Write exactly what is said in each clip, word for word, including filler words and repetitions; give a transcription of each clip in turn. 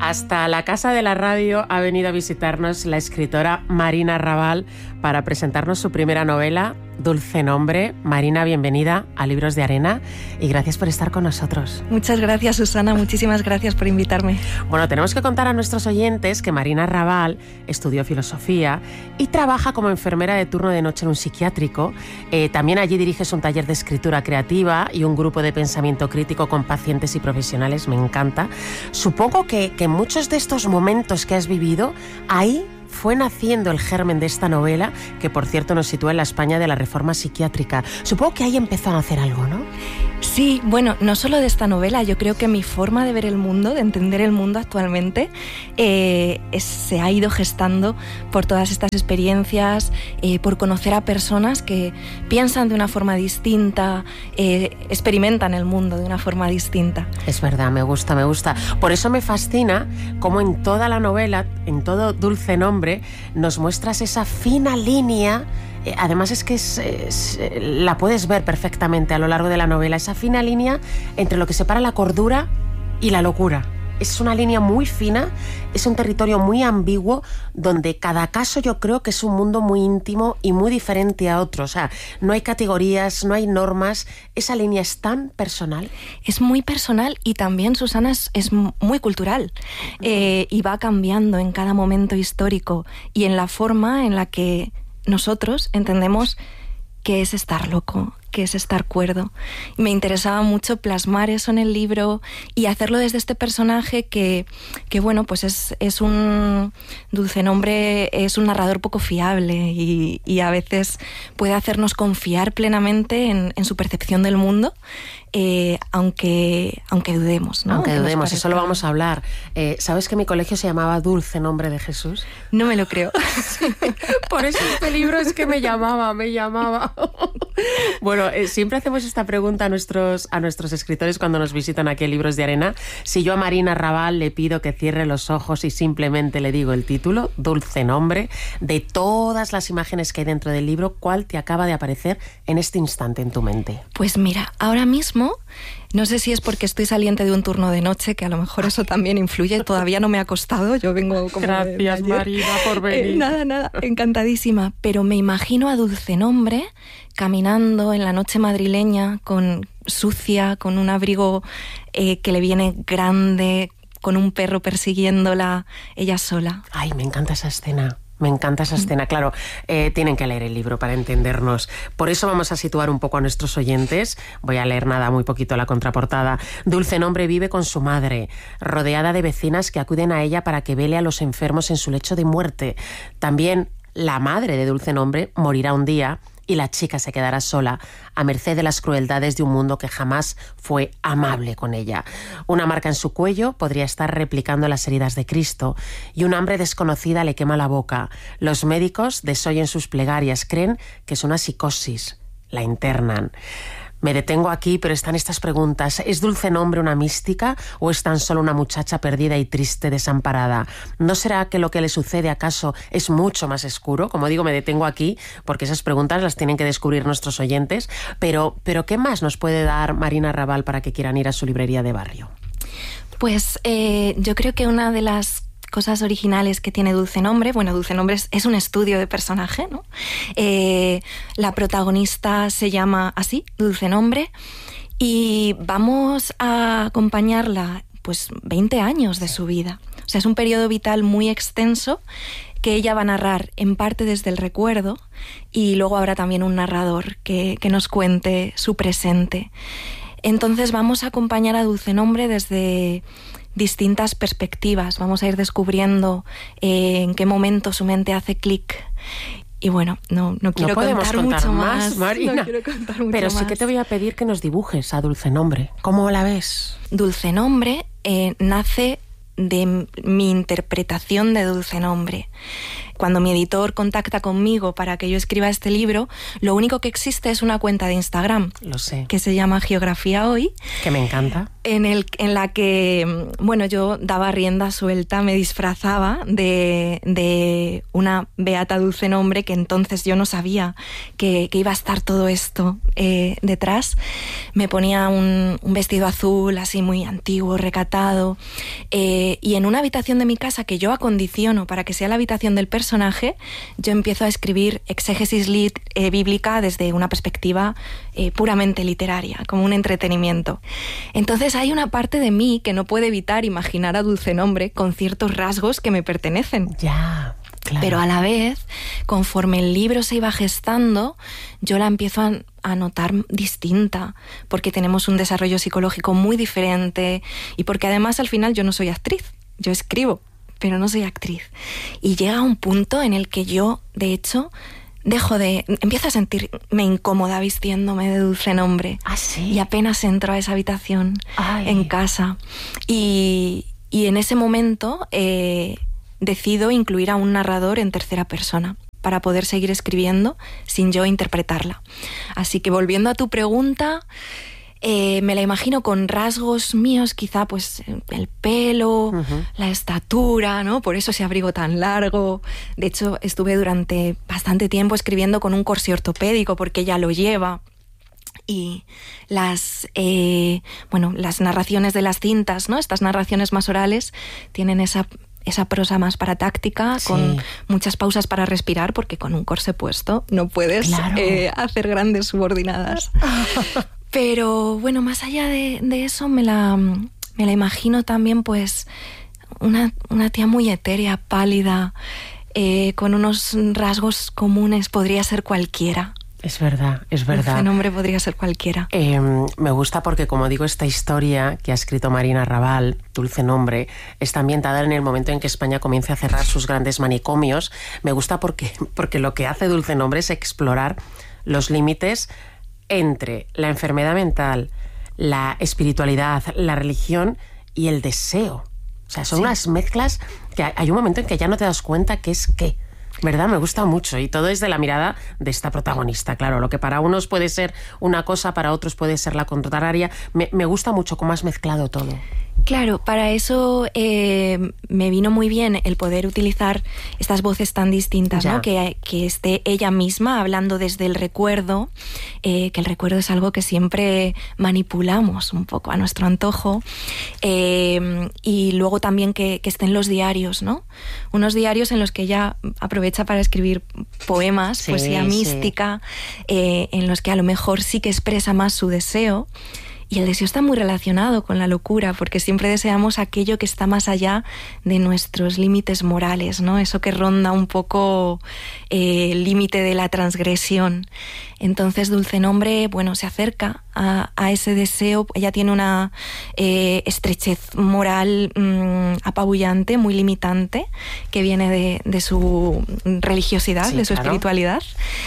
Hasta la Casa de la Radio ha venido a visitarnos la escritora Marina Raval para presentarnos su primera novela, Dulce Nombre. Marina, bienvenida a Libros de Arena y gracias por estar con nosotros. Muchas gracias, Susana. Muchísimas gracias por invitarme. Bueno, tenemos que contar a nuestros oyentes que Marina Raval estudió filosofía y trabaja como enfermera de turno de noche en un psiquiátrico. Eh, también allí diriges un taller de escritura creativa y un grupo de pensamiento crítico con pacientes y profesionales. Me encanta. Supongo que, que muchos de estos momentos que has vivido, ahí fue naciendo el germen de esta novela, que por cierto nos sitúa en la España de la Reforma Psiquiátrica. Supongo que ahí empezó a hacer algo, ¿no? Sí, bueno, no solo de esta novela, yo creo que mi forma de ver el mundo, de entender el mundo actualmente, eh, es, se ha ido gestando por todas estas experiencias, eh, por conocer a personas que piensan de una forma distinta, eh, experimentan el mundo de una forma distinta. Es verdad, me gusta, me gusta. Por eso me fascina cómo en toda la novela, en todo Dulce Nombre, nos muestras esa fina línea. Eh, además es que es, es, la puedes ver perfectamente a lo largo de la novela, esa fina línea entre lo que separa la cordura y la locura. Es una línea muy fina, es un territorio muy ambiguo, donde cada caso yo creo que es un mundo muy íntimo y muy diferente a otro. O sea, no hay categorías, no hay normas, esa línea es tan personal. Es muy personal y también, Susana, es, es muy cultural, eh, y va cambiando en cada momento histórico y en la forma en la que nosotros entendemos qué es estar loco, qué es estar cuerdo. Y me interesaba mucho plasmar eso en el libro y hacerlo desde este personaje que, que bueno, pues es, es un Dulce Nombre, es un narrador poco fiable y, y a veces puede hacernos confiar plenamente en, en su percepción del mundo, eh, aunque, aunque dudemos, ¿no? Aunque, aunque dudemos, eso lo vamos a hablar. Eh, ¿Sabes que mi colegio se llamaba Dulce Nombre de Jesús? No me lo creo. Sí, por eso este libro es que me llamaba, me llamaba. Bueno, eh, siempre hacemos esta pregunta a nuestros, a nuestros escritores cuando nos visitan aquí en Libros de Arena. Si yo a Marina Raval le pido que cierre los ojos y simplemente le digo el título, Dulce Nombre, de todas las imágenes que hay dentro del libro, ¿cuál te acaba de aparecer en este instante en tu mente? Pues mira, ahora mismo, no sé si es porque estoy saliente de un turno de noche, que a lo mejor eso también influye, todavía no me ha costado, yo vengo como Gracias, de ayer. Marina, por venir. Eh, nada, nada, encantadísima, pero me imagino a Dulce Nombre caminando en la noche madrileña, con sucia, con un abrigo eh, que le viene grande, con un perro persiguiéndola, ella sola. Ay, me encanta esa escena. Me encanta esa escena, claro, eh, tienen que leer el libro para entendernos. Por eso vamos a situar un poco a nuestros oyentes. Voy a leer nada, muy poquito la contraportada. Dulce Nombre vive con su madre, rodeada de vecinas que acuden a ella para que vele a los enfermos en su lecho de muerte. También la madre de Dulce Nombre morirá un día y la chica se quedará sola, a merced de las crueldades de un mundo que jamás fue amable con ella. Una marca en su cuello podría estar replicando las heridas de Cristo y un hambre desconocida le quema la boca. Los médicos desoyen sus plegarias, creen que es una psicosis, la internan. Me detengo aquí, pero están estas preguntas. ¿Es Dulce Nombre una mística o es tan solo una muchacha perdida y triste, desamparada? ¿No será que lo que le sucede acaso es mucho más oscuro? Como digo, me detengo aquí porque esas preguntas las tienen que descubrir nuestros oyentes. Pero, pero ¿qué más nos puede dar Marina Raval para que quieran ir a su librería de barrio? Pues eh, yo creo que una de las cosas originales que tiene Dulce Nombre, bueno, Dulce Nombre es, es un estudio de personaje, ¿no? Eh, la protagonista se llama así, Dulce Nombre, y vamos a acompañarla pues veinte años de su vida. O sea, es un periodo vital muy extenso que ella va a narrar en parte desde el recuerdo y luego habrá también un narrador que, que nos cuente su presente. Entonces vamos a acompañar a Dulce Nombre desde distintas perspectivas, vamos a ir descubriendo eh, en qué momento su mente hace clic. Y bueno, no, no quiero no podemos contar, contar mucho más, más, Marina. No quiero contar mucho Pero más. sí que te voy a pedir que nos dibujes a Dulce Nombre. ¿Cómo la ves? Dulce Nombre eh, nace de mi interpretación de Dulce Nombre. cuando mi editor contacta conmigo para que yo escriba este libro, lo único que existe es una cuenta de Instagram. Lo sé. Que se llama Geografía Hoy. Que me encanta. En, el, en la que, bueno, yo daba rienda suelta, me disfrazaba de, de una beata dulce nombre, que entonces yo no sabía que, que iba a estar todo esto eh, detrás. Me ponía un, un vestido azul, así muy antiguo, recatado, eh, y en una habitación de mi casa que yo acondiciono para que sea la habitación del personaje, yo empiezo a escribir exégesis lit, eh, bíblica desde una perspectiva eh, puramente literaria, como un entretenimiento. Entonces hay una parte de mí que no puede evitar imaginar a Dulce Nombre con ciertos rasgos que me pertenecen. Ya, claro. Pero a la vez, conforme el libro se iba gestando, yo la empiezo a, a notar distinta, porque tenemos un desarrollo psicológico muy diferente y porque además al final yo no soy actriz, yo escribo, pero no soy actriz. Y llega un punto en el que yo, de hecho, dejo de... empiezo a sentirme incómoda vistiéndome de Dulce Nombre. ¿Ah, sí? Y apenas entro a esa habitación. Ay. En casa. Y, y en ese momento eh, decido incluir a un narrador en tercera persona para poder seguir escribiendo sin yo interpretarla. Así que volviendo a tu pregunta... Eh, me la imagino con rasgos míos, quizá pues el pelo, uh-huh. la estatura, ¿no? Por eso ese abrigo tan largo. De hecho, estuve durante bastante tiempo escribiendo con un corsé ortopédico porque ella lo lleva. Y las, eh, bueno, las narraciones de las cintas, ¿no? Estas narraciones más orales tienen esa... esa prosa más paratáctica, sí. con muchas pausas para respirar, porque con un corsé puesto no puedes claro. eh, hacer grandes subordinadas. Pero bueno, más allá de, de eso, me la, me la imagino también pues una, una tía muy etérea, pálida, eh, con unos rasgos comunes, podría ser cualquiera. Es verdad, es verdad. Ese nombre podría ser cualquiera. Eh, me gusta porque, como digo, esta historia que ha escrito Marina Raval, Dulce Nombre, está ambientada en el momento en que España comienza a cerrar sus grandes manicomios. Me gusta porque, porque lo que hace Dulce Nombre es explorar los límites entre la enfermedad mental, la espiritualidad, la religión y el deseo. O sea, son sí. unas mezclas que hay un momento en que ya no te das cuenta qué es qué. ¿Verdad? Me gusta mucho. Y todo es de la mirada de esta protagonista. Claro, lo que para unos puede ser una cosa, para otros puede ser la contraria. Me, me gusta mucho cómo has mezclado todo. Claro, para eso eh, me vino muy bien el poder utilizar estas voces tan distintas, ¿no? Que, que esté ella misma hablando desde el recuerdo, eh, que el recuerdo es algo que siempre manipulamos un poco a nuestro antojo, eh, y luego también que, que estén los diarios, ¿no? Unos diarios en los que ella aprovecha para escribir poemas, sí, poesía mística, sí. eh, en los que a lo mejor sí que expresa más su deseo. Y el deseo está muy relacionado con la locura, porque siempre deseamos aquello que está más allá de nuestros límites morales, ¿no? Eso que ronda un poco eh, el límite de la transgresión. Entonces Dulce Nombre, bueno, se acerca a, a ese deseo. Ella tiene una eh, estrechez moral mmm, apabullante, muy limitante, que viene de, de su religiosidad, sí, de su claro. espiritualidad.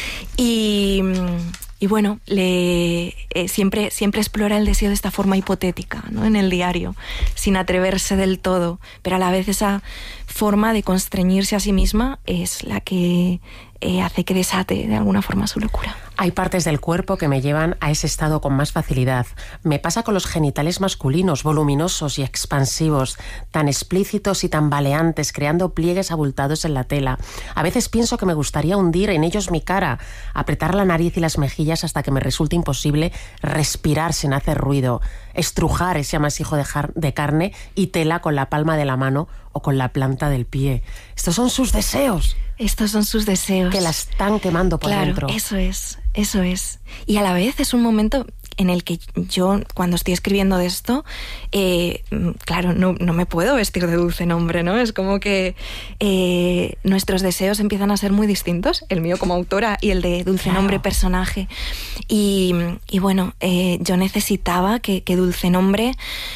Y... Y bueno, le, eh, siempre, siempre explora el deseo de esta forma hipotética, ¿no? En el diario, sin atreverse del todo, pero a la vez esa forma de constreñirse a sí misma es la que eh, hace que desate de alguna forma su locura. Hay partes del cuerpo que me llevan a ese estado con más facilidad. Me pasa con los genitales masculinos, voluminosos y expansivos, tan explícitos y tan baleantes, creando pliegues abultados en la tela. A veces pienso que me gustaría hundir en ellos mi cara, apretar la nariz y las mejillas hasta que me resulte imposible respirar sin hacer ruido, estrujar ese amasijo de, de carne y tela con la palma de la mano o con la planta del pie. Estos son sus deseos. Estos son sus deseos. Que la están quemando por claro, dentro. Eso es, eso es. Y a la vez es un momento en el que yo, cuando estoy escribiendo de esto, eh, claro, no, no me puedo vestir de Dulce Nombre, ¿no? Es como que eh, nuestros deseos empiezan a ser muy distintos, el mío como autora y el de Dulce claro. Nombre personaje. Y, y bueno, eh, yo necesitaba que, que Dulce Nombre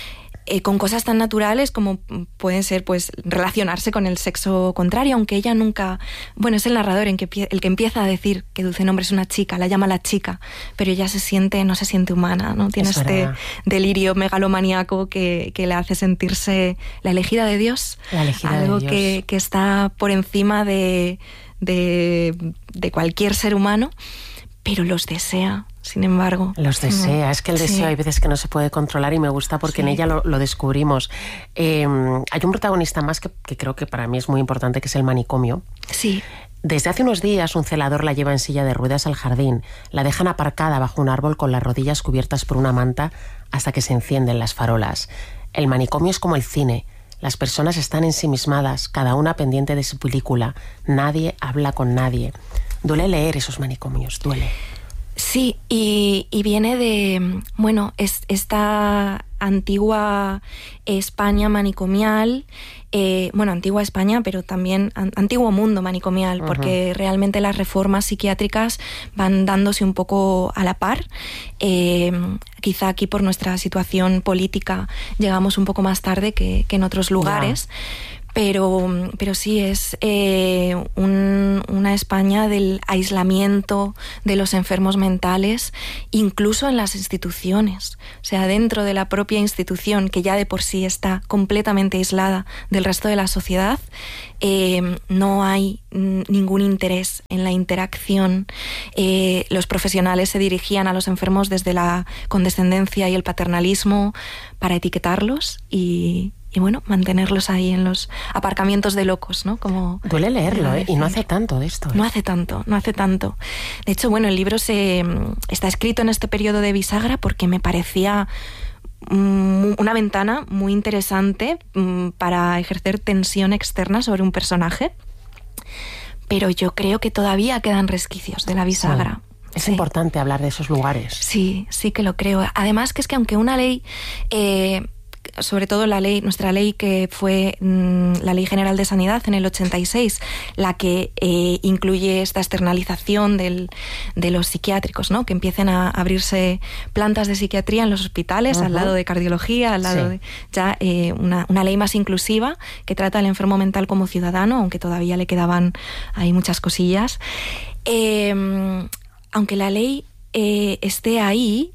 eh, con cosas tan naturales como pueden ser pues relacionarse con el sexo contrario, aunque ella nunca... Bueno, es el narrador en que, el que empieza a decir que Dulce Nombre es una chica, la llama la chica, pero ella se siente, no se siente humana, ¿no? Tiene es este verdad. delirio megalomaníaco que, que le hace sentirse la elegida de Dios, la elegida algo de Dios. Que, que está por encima de, de, de cualquier ser humano, pero los desea, sin embargo. Los desea, es que el deseo sí. hay veces que no se puede controlar y me gusta porque sí. en ella lo, lo descubrimos. Eh, hay un protagonista más que, que creo que para mí es muy importante, que es el manicomio. Sí. Desde hace unos días un celador la lleva en silla de ruedas al jardín, la dejan aparcada bajo un árbol con las rodillas cubiertas por una manta hasta que se encienden las farolas. El manicomio es como el cine. Las personas están ensimismadas, cada una pendiente de su película. Nadie habla con nadie. Duele leer esos manicomios, duele. Sí, y, y viene de, bueno, es, esta antigua España manicomial, eh, bueno, antigua España, pero también an, antiguo mundo manicomial, uh-huh. porque realmente las reformas psiquiátricas van dándose un poco a la par. Eh, quizá aquí por nuestra situación política llegamos un poco más tarde que, que en otros lugares. Yeah. Pero, pero sí, es eh, un, una España del aislamiento de los enfermos mentales, incluso en las instituciones. O sea, dentro de la propia institución, que ya de por sí está completamente aislada del resto de la sociedad, eh, no hay ningún interés en la interacción. Eh, los profesionales se dirigían a los enfermos desde la condescendencia y el paternalismo para etiquetarlos y... y bueno, mantenerlos ahí en los aparcamientos de locos, ¿no? Como duele leerlo, ¿eh? Y no hace tanto de esto. ¿eh? No hace tanto, no hace tanto. De hecho, bueno, el libro se está escrito en este periodo de bisagra porque me parecía una ventana muy interesante para ejercer tensión externa sobre un personaje, pero yo creo que todavía quedan resquicios de la bisagra. Sí. Es sí. importante hablar de esos lugares. Sí, sí que lo creo. Además que es que aunque una ley... Eh, sobre todo la ley, nuestra ley que fue mmm, la Ley General de Sanidad en el ochenta y seis, la que eh, incluye esta externalización del, de los psiquiátricos, ¿no? Que empiecen a abrirse plantas de psiquiatría en los hospitales, uh-huh. al lado de cardiología, al lado sí. de ya eh, una, una ley más inclusiva que trata al enfermo mental como ciudadano, aunque todavía le quedaban ahí muchas cosillas. Eh, aunque la ley eh, esté ahí,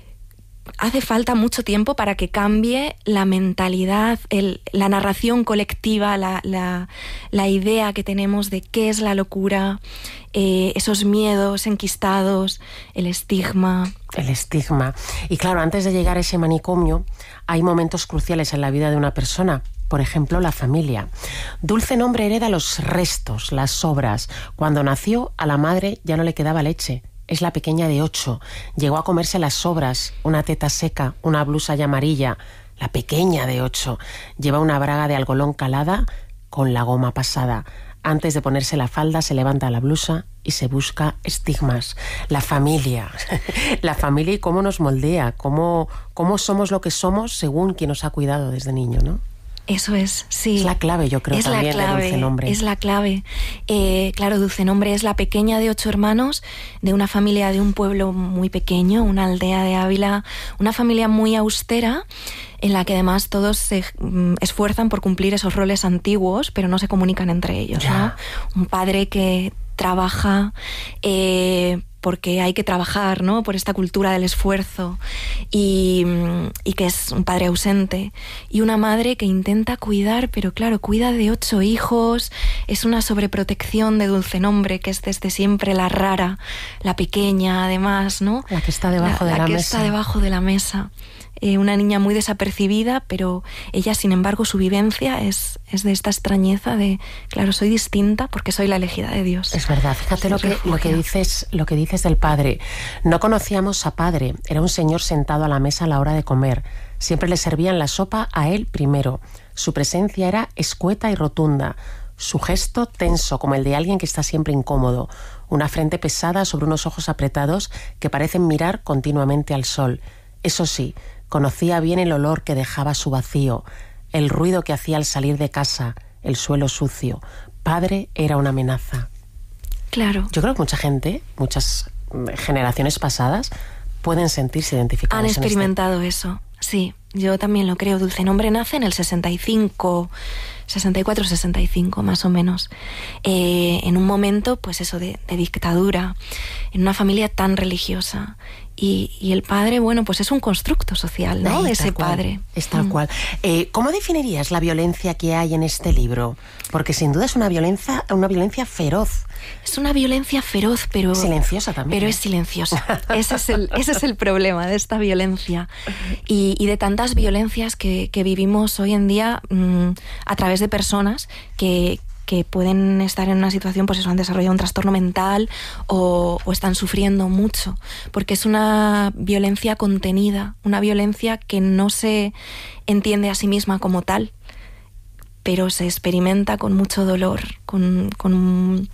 hace falta mucho tiempo para que cambie la mentalidad, el, la narración colectiva, la, la, la idea que tenemos de qué es la locura, eh, esos miedos enquistados, el estigma. El estigma. Y claro, antes de llegar a ese manicomio, hay momentos cruciales en la vida de una persona. Por ejemplo, la familia. Dulce Nombre hereda los restos, las sobras. Cuando nació, a la madre ya no le quedaba leche. Es la pequeña de ocho. Llegó a comerse las sobras, una teta seca, una blusa ya amarilla. La pequeña de ocho. Lleva una braga de algodón calada con la goma pasada. Antes de ponerse la falda se levanta la blusa y se busca estigmas. La familia. La familia y cómo nos moldea, cómo, cómo somos lo que somos según quien nos ha cuidado desde niño, ¿no? Eso es, sí. Es la clave, yo creo, es también la clave, de Dulce Nombre. Es la clave. Eh, claro, Dulce Nombre es la pequeña de ocho hermanos, de una familia de un pueblo muy pequeño, una aldea de Ávila, una familia muy austera, en la que además todos se mm, esfuerzan por cumplir esos roles antiguos, pero no se comunican entre ellos, ¿no? Un padre que trabaja... Eh, porque hay que trabajar, ¿no? Por esta cultura del esfuerzo y, y que es un padre ausente y una madre que intenta cuidar, pero claro, cuida de ocho hijos, es una sobreprotección de Dulce Nombre, que es desde siempre la rara, la pequeña además, ¿no? La que está debajo la, de la, la que mesa. está debajo de la mesa. Eh, una niña muy desapercibida, pero ella, sin embargo, su vivencia es, es de esta extrañeza de, claro, soy distinta porque soy la elegida de Dios. Es verdad, fíjate lo que, lo que dices, lo que dices del padre. No conocíamos a padre, era un señor sentado a la mesa a la hora de comer. Siempre le servían la sopa a él primero. Su presencia era escueta y rotunda. Su gesto tenso, como el de alguien que está siempre incómodo. Una frente pesada sobre unos ojos apretados que parecen mirar continuamente al sol. Eso sí, conocía bien el olor que dejaba su vacío, el ruido que hacía al salir de casa, el suelo sucio. Padre era una amenaza. Claro. Yo creo que mucha gente, muchas generaciones pasadas, pueden sentirse identificadas. Han experimentado en este... eso, sí. yo también lo creo. Dulce Nombre nace en el sesenta y cinco, sesenta y cuatro, sesenta y cinco más o menos, eh, en un momento pues eso de, de dictadura, en una familia tan religiosa. Y, y el padre, bueno, pues es un constructo social, ¿no? Ay, Ese cual, padre. Es tal mm. cual. Eh, ¿Cómo definirías la violencia que hay en este libro? Porque sin duda es una violencia, una violencia feroz. Es una violencia feroz, pero... Silenciosa también. Pero ¿eh? es silenciosa. Ese es el, ese es el problema de esta violencia. Y, y de tantas violencias que, que vivimos hoy en día mmm, a través de personas que... que pueden estar en una situación, pues eso, han desarrollado un trastorno mental o, o están sufriendo mucho, porque es una violencia contenida, una violencia que no se entiende a sí misma como tal, pero se experimenta con mucho dolor, con, con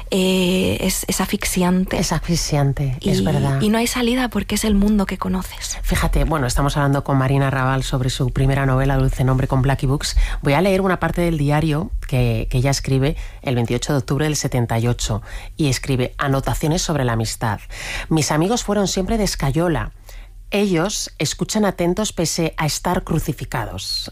eh, es, es asfixiante. Es asfixiante, y, es verdad. Y no hay salida porque es el mundo que conoces. Fíjate, bueno, estamos hablando con Marina Raval sobre su primera novela, Dulce Nombre, con Blackie Books. Voy a leer una parte del diario que, que ella escribe el veintiocho de octubre del setenta y ocho, y escribe: anotaciones sobre la amistad. Mis amigos fueron siempre de escayola. Ellos escuchan atentos pese a estar crucificados.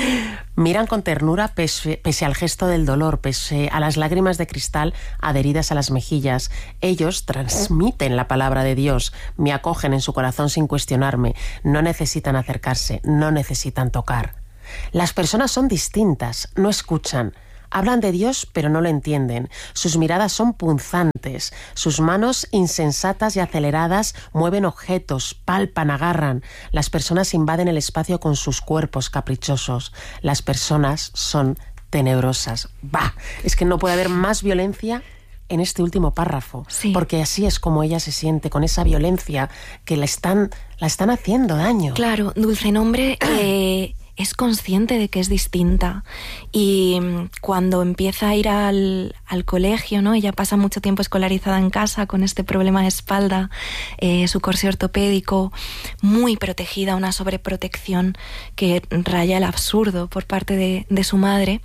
Miran con ternura pese, pese al gesto del dolor, pese a las lágrimas de cristal adheridas a las mejillas. Ellos transmiten la palabra de Dios, me acogen en su corazón sin cuestionarme. No necesitan acercarse, no necesitan tocar. Las personas son distintas, no escuchan. Hablan de Dios, pero no lo entienden. Sus miradas son punzantes. Sus manos, insensatas y aceleradas, mueven objetos, palpan, agarran. Las personas invaden el espacio con sus cuerpos caprichosos. Las personas son tenebrosas. ¡Bah! Es que no puede haber más violencia en este último párrafo. Sí. Porque así es como ella se siente, con esa violencia que la están, la están haciendo daño. Claro, Dulce Nombre... Eh... es consciente de que es distinta y cuando empieza a ir al, al colegio, ¿no? Ella pasa mucho tiempo escolarizada en casa con este problema de espalda, eh, su corsé ortopédico, muy protegida, una sobreprotección que raya el absurdo por parte de, de su madre,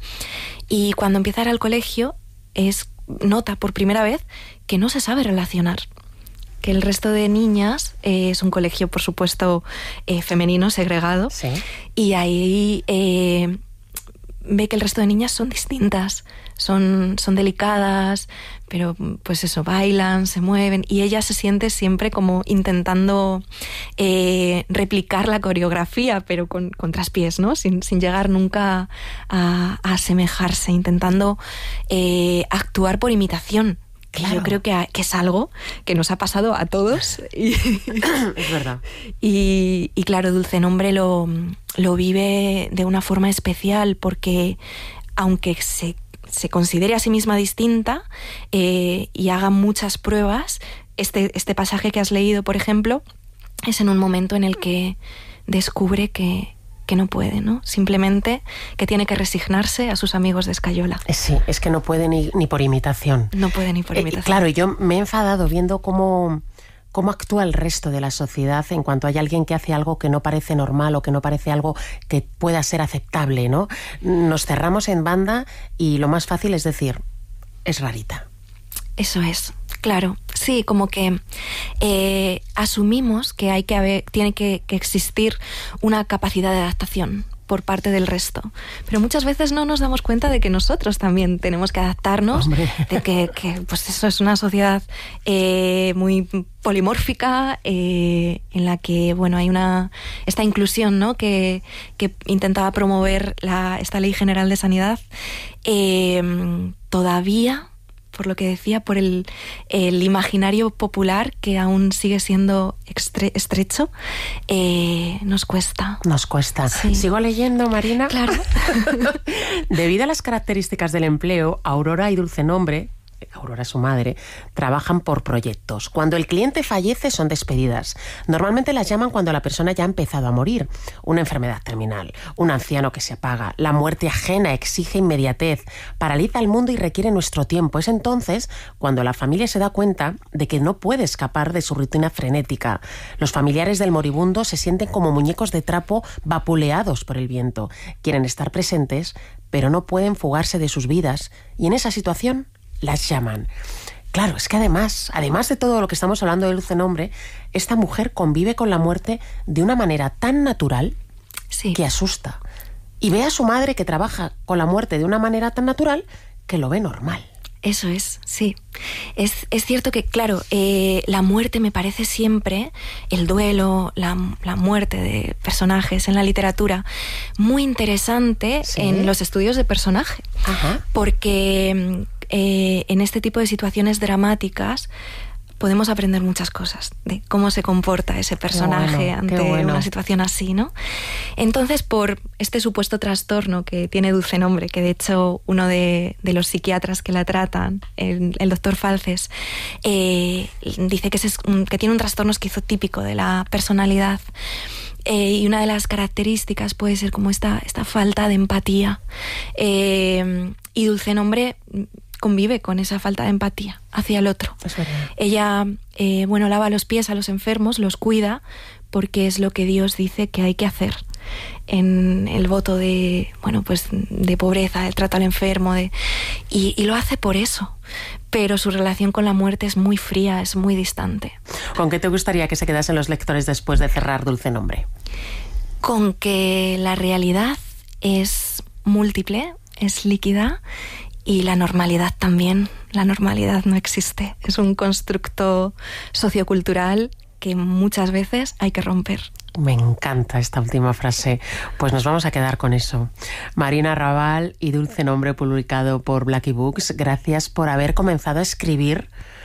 y cuando empieza a ir al colegio es, nota por primera vez que no se sabe relacionar. Que el resto de niñas, eh, es un colegio, por supuesto, eh, femenino, segregado, sí. Y ahí eh, ve que el resto de niñas son distintas, son, son delicadas, pero pues eso, bailan, se mueven, y ella se siente siempre como intentando eh, replicar la coreografía, pero con, con traspiés, ¿no? Sin, sin llegar nunca a, a asemejarse, intentando eh, actuar por imitación. Claro. Yo creo que, que es algo que nos ha pasado a todos. Y, es verdad. Y, y claro, Dulce Nombre lo, lo vive de una forma especial porque aunque se, se considere a sí misma distinta eh, y haga muchas pruebas, este, este pasaje que has leído, por ejemplo, es en un momento en el que descubre que... que no puede, ¿no? Simplemente que tiene que resignarse a sus amigos de escayola. Sí, es que no puede ni, ni por imitación. No puede ni por imitación. Eh, claro, yo me he enfadado viendo cómo, cómo actúa el resto de la sociedad en cuanto hay alguien que hace algo que no parece normal o que no parece algo que pueda ser aceptable, ¿no? Nos cerramos en banda y lo más fácil es decir, es rarita. Eso es, claro. Sí, como que eh, asumimos que hay que haber, tiene que, que existir una capacidad de adaptación por parte del resto. Pero muchas veces no nos damos cuenta de que nosotros también tenemos que adaptarnos, Hombre. de que, que pues eso es una sociedad eh, muy polimórfica, eh, en la que bueno hay una esta inclusión, ¿no? que, que intentaba promover la, esta Ley General de Sanidad, eh, todavía, por lo que decía, por el, el imaginario popular que aún sigue siendo estre- estrecho, eh, nos cuesta. Nos cuesta. Sí. ¿Sigo leyendo, Marina? Claro. Debido a las características del empleo, Aurora y Dulce Nombre, Aurora su madre, trabajan por proyectos. Cuando el cliente fallece son despedidas. Normalmente las llaman cuando la persona ya ha empezado a morir. Una enfermedad terminal, un anciano que se apaga, la muerte ajena exige inmediatez, paraliza el mundo y requiere nuestro tiempo. Es entonces cuando la familia se da cuenta de que no puede escapar de su rutina frenética. Los familiares del moribundo se sienten como muñecos de trapo vapuleados por el viento. Quieren estar presentes, pero no pueden fugarse de sus vidas. Y en esa situación las llaman. Claro, es que además, además de todo lo que estamos hablando de Dulce Nombre, esta mujer convive con la muerte de una manera tan natural. sí. que asusta. Y ve a su madre que trabaja con la muerte de una manera tan natural que lo ve normal. Eso es, sí. Es, es cierto que, claro, eh, la muerte me parece siempre, el duelo, la, la muerte de personajes en la literatura, muy interesante ¿Sí? en los estudios de personaje. Ajá. Porque eh, en este tipo de situaciones dramáticas podemos aprender muchas cosas de cómo se comporta ese personaje qué bueno, ante qué bueno. una situación así, ¿no? Entonces, por este supuesto trastorno que tiene Dulce Nombre, que de hecho uno de, de los psiquiatras que la tratan, el, el doctor Falces, eh, dice que, es, que tiene un trastorno esquizotípico de la personalidad. Eh, y una de las características puede ser como esta, esta falta de empatía. Eh, y Dulce Nombre convive con esa falta de empatía hacia el otro. Ella, eh, bueno, lava los pies a los enfermos, los cuida, porque es lo que Dios dice que hay que hacer en el voto de, bueno, pues de pobreza, del trato al enfermo, de, y, y lo hace por eso. Pero su relación con la muerte es muy fría, es muy distante. ¿Con qué te gustaría que se quedasen los lectores después de cerrar Dulce Nombre? Con que la realidad es múltiple, es líquida, y la normalidad también. La normalidad no existe. Es un constructo sociocultural que muchas veces hay que romper. Me encanta esta última frase. Pues nos vamos a quedar con eso. Marina Raval y Dulce Nombre, publicado por Blackie Books. Gracias por haber comenzado a escribir